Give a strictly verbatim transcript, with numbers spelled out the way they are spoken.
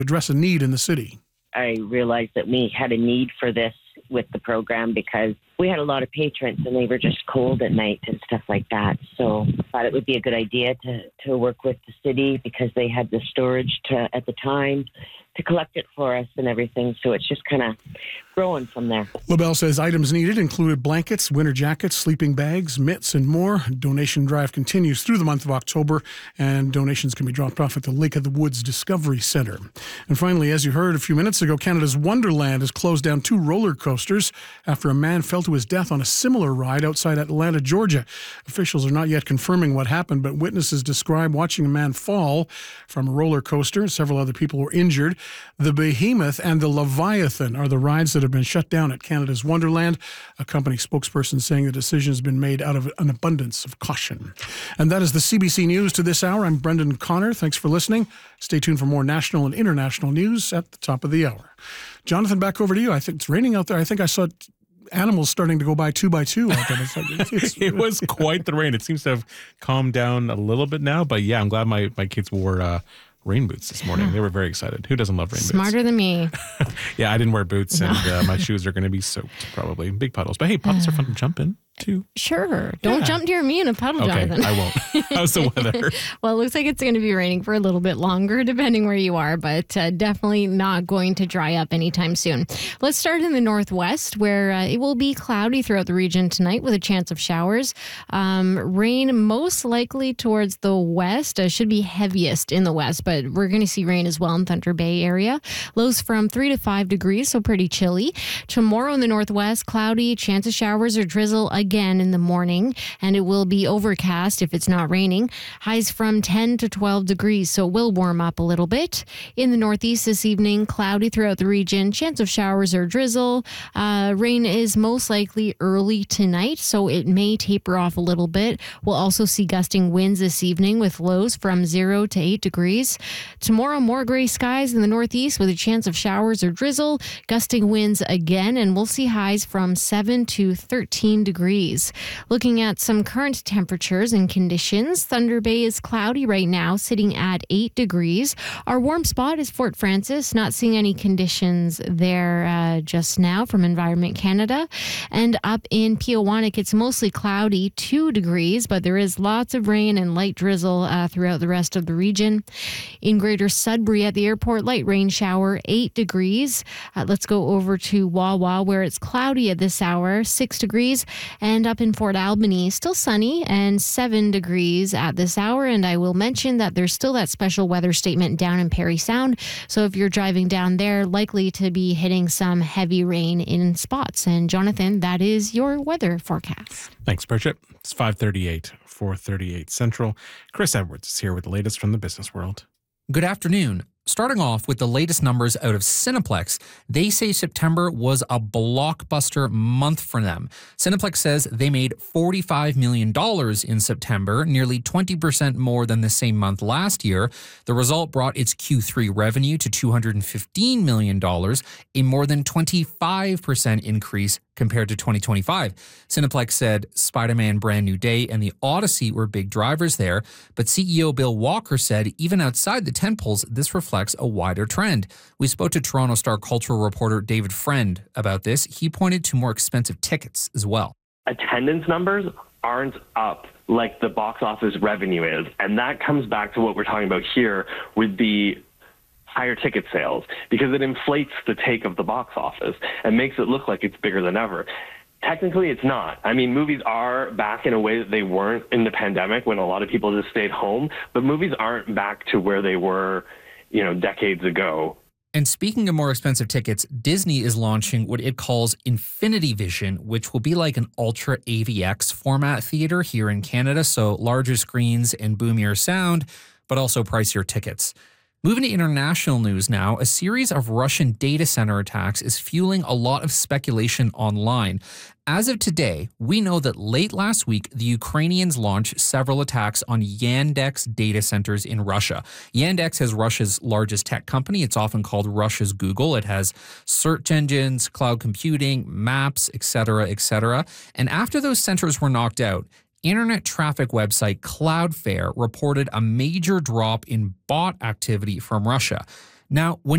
address a need in the city. I realized that we had a need for this with the program because we had a lot of patrons and they were just cold at night and stuff like that. So I thought it would be a good idea to, to work with the city because they had the storage to, at the time to collect it for us and everything. So it's just kind of growing from there. LaBelle says items needed included blankets, winter jackets, sleeping bags, mitts, and more. Donation drive continues through the month of October, and donations can be dropped off at the Lake of the Woods Discovery Centre. And finally, as you heard a few minutes ago, Canada's Wonderland has closed down two roller coasters after a man fell to his death on a similar ride outside Atlanta, Georgia. Officials are not yet confirming what happened, but witnesses describe watching a man fall from a roller coaster. Several other people were injured. The Behemoth and the Leviathan are the rides that have been shut down at Canada's Wonderland. A company spokesperson saying the decision has been made out of an abundance of caution. And that is the C B C News to this hour. I'm Brendan Connor. Thanks for listening. Stay tuned for more national and international news at the top of the hour. Jonathan, back over to you. I think it's raining out there. I think I saw animals starting to go by two by two. Out there. It's like, it's, it's, it was quite the rain. It seems to have calmed down a little bit now. But yeah, I'm glad my, my kids wore uh, rain boots this morning. They were very excited. Who doesn't love rain Smarter boots? Smarter than me. Yeah, I didn't wear boots, and uh, my shoes are going to be soaked, probably. Big puddles. But hey, puddles are fun to jump in, too. Sure. Don't Yeah. jump near me in a puddle, Okay, Jonathan. I won't. How's the weather? Well, it looks like it's going to be raining for a little bit longer, depending where you are, but uh, definitely not going to dry up anytime soon. Let's start in the northwest, where uh, it will be cloudy throughout the region tonight with a chance of showers. Um, rain most likely towards the west. Uh, should be heaviest in the west, but we're going to see rain as well in Thunder Bay area. Lows from three to five degrees, so pretty chilly. Tomorrow in the northwest, cloudy, chance of showers or drizzle again in the morning. And it will be overcast if it's not raining. Highs from ten to twelve degrees, so it will warm up a little bit. In the northeast this evening, cloudy throughout the region. Chance of showers or drizzle. Uh, rain is most likely early tonight, so it may taper off a little bit. We'll also see gusting winds this evening with lows from zero to eight degrees. Tomorrow, more gray skies in the northeast with a chance of showers or drizzle. Gusting winds again, and we'll see highs from seven to thirteen degrees. Looking at some current temperatures and conditions, Thunder Bay is cloudy right now, sitting at eight degrees. Our warm spot is Fort Frances, not seeing any conditions there uh, just now from Environment Canada. And up in Peawanuck, it's mostly cloudy, two degrees, but there is lots of rain and light drizzle uh, throughout the rest of the region. In Greater Sudbury at the airport, light rain shower, eight degrees. Uh, let's go over to Wawa, where it's cloudy at this hour, six degrees. And up in Fort Albany, still sunny and seven degrees at this hour. And I will mention that there's still that special weather statement down in Parry Sound. So if you're driving down there, likely to be hitting some heavy rain in spots. And Jonathan, that is your weather forecast. Thanks, Bridget. It's five thirty-eight, four thirty-eight Central. Chris Edwards is here with the latest from the business world. Good afternoon. Starting off with the latest numbers out of Cineplex, they say September was a blockbuster month for them. Cineplex says they made forty-five million dollars in September, nearly twenty percent more than the same month last year. The result brought its Q three revenue to two hundred fifteen million dollars, a more than twenty-five percent increase compared to twenty twenty-five. Cineplex said Spider-Man Brand New Day and The Odyssey were big drivers there, but C E O Bill Walker said even outside the tentpoles, this reflects a wider trend. We spoke to Toronto Star cultural reporter David Friend about this. He pointed to more expensive tickets as well. Attendance numbers aren't up like the box office revenue is, and that comes back to what we're talking about here with the higher ticket sales, because it inflates the take of the box office and makes it look like it's bigger than ever. Technically, it's not. I mean, movies are back in a way that they weren't in the pandemic when a lot of people just stayed home, but movies aren't back to where they were, you know, decades ago. And speaking of more expensive tickets, Disney is launching what it calls Infinity Vision, which will be like an Ultra A V X format theater here in Canada, so larger screens and boomier sound, but also pricier tickets. Moving to international news now, a series of Russian data center attacks is fueling a lot of speculation online. As of today, we know that late last week, the Ukrainians launched several attacks on Yandex data centers in Russia. Yandex is Russia's largest tech company. It's often called Russia's Google. It has search engines, cloud computing, maps, et cetera, et cetera. And after those centers were knocked out, internet traffic website Cloudflare reported a major drop in bot activity from Russia. Now, when